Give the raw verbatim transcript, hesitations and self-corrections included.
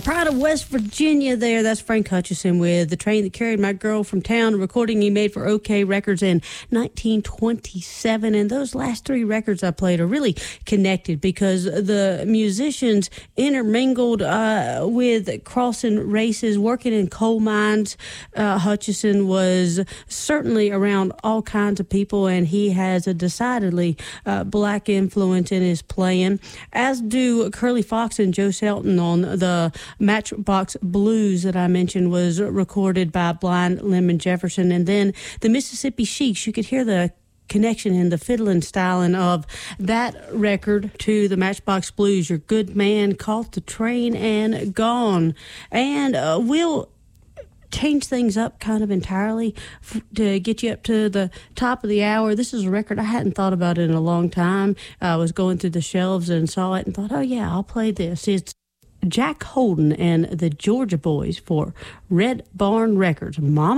Pride of West Virginia there. That's Frank Hutchison with The Train That Carried My Girl from Town, a recording he made for OK Records in nineteen twenty-seven. And those last three records I played are really connected because the musicians intermingled uh, with crossing races, working in coal mines. Uh, Hutchison was certainly around all kinds of people, and he has a decidedly uh, black influence in his playing, as do Curly Fox and Joe Shelton on the Matchbox Blues that I mentioned was recorded by Blind Lemon Jefferson. And then the Mississippi Sheiks, you could hear the connection in the fiddling styling of that record to the Matchbox Blues. Your good man caught the train and gone. And uh, we'll change things up kind of entirely f- to get you up to the top of the hour. This is a record I hadn't thought about in a long time. I was going through the shelves and saw it and thought, oh yeah, I'll play this. It's Jack Holden and the Georgia Boys for Red Barn Records. Mama